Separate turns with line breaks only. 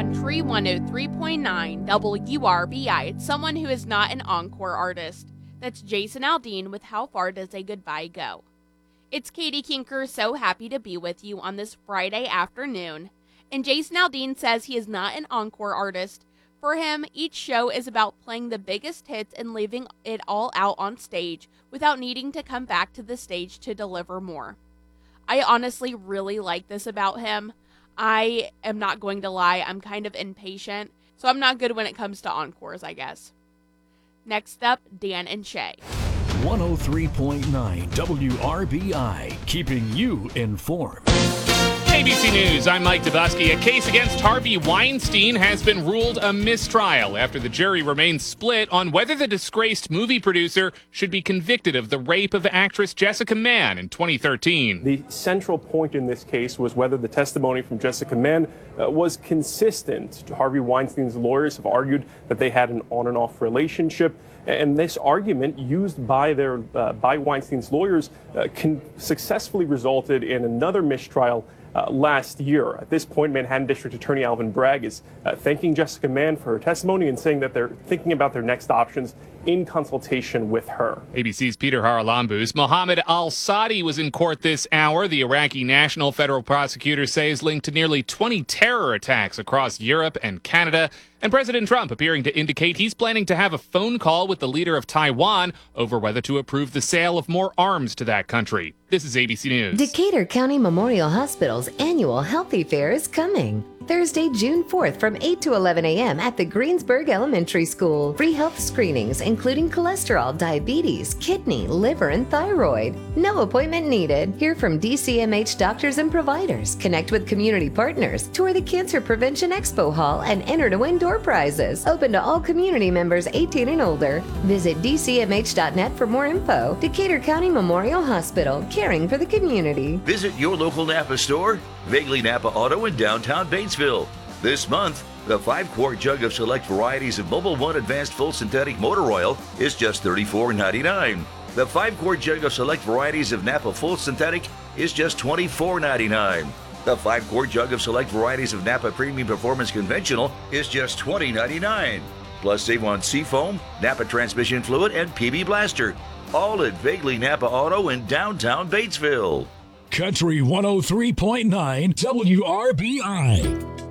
Country 103.9 WRBI, someone who is not an encore artist. That's Jason Aldean with How Far Does a Goodbye Go? It's Katie Kinker, so happy to be with you on this Friday afternoon. And Jason Aldean says he is not an encore artist. For him, each show is about playing the biggest hits and leaving it all out on stage without needing to come back to the stage to deliver more. I honestly really like this about him. I am not going to lie, I'm kind of impatient, so I'm not good when it comes to encores, I guess. Next up, Dan and Shay.
103.9 WRBI, keeping you informed.
ABC News, I'm Mike Dubusky. A case against Harvey Weinstein has been ruled a mistrial after the jury remains split on whether the disgraced movie producer should be convicted of the rape of actress Jessica Mann in 2013.
The central point in this case was whether the testimony from Jessica Mann was consistent. Harvey Weinstein's lawyers have argued that they had an on and off relationship. And this argument used by Weinstein's lawyers successfully resulted in another mistrial last year. At this point, Manhattan District Attorney Alvin Bragg is thanking Jessica Mann for her testimony and saying that they're thinking about their next options in consultation with her.
ABC's Peter Haralambous. Mohammed al-Sadi was in court this hour. The Iraqi national federal prosecutor says linked to nearly 20 terror attacks across Europe and Canada. And President Trump appearing to indicate he's planning to have a phone call with the leader of Taiwan over whether to approve the sale of more arms to that country. This is ABC News.
Decatur County Memorial Hospital's annual Healthy Fair is coming. Thursday, June 4th from 8 to 11 a.m. at the Greensburg Elementary School. Free health screenings including cholesterol, diabetes, kidney, liver, and thyroid. No appointment needed. Hear from DCMH doctors and providers. Connect with community partners. Tour the Cancer Prevention Expo Hall and enter to win door prizes. Open to all community members 18 and older. Visit DCMH.net for more info. Decatur County Memorial Hospital, caring for the community.
Visit your local Napa store. Vaguely Napa Auto in downtown Batesville. This month, the 5-quart jug of select varieties of Mobil 1 Advanced Full Synthetic Motor Oil is just $34.99. The 5-quart jug of select varieties of Napa Full Synthetic is just $24.99. The 5-quart jug of select varieties of Napa Premium Performance Conventional is just $20.99. Plus save on Seafoam, Napa Transmission Fluid, and PB Blaster. All at Vaguely Napa Auto in downtown Batesville.
Country 103.9 WRBI.